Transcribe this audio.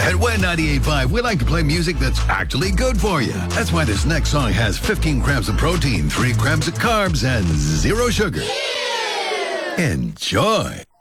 At Wet 98.5, we like to play music that's actually good for you. That's why this next song has 15 grams of protein, 3 grams of carbs, and 0 sugar. Enjoy.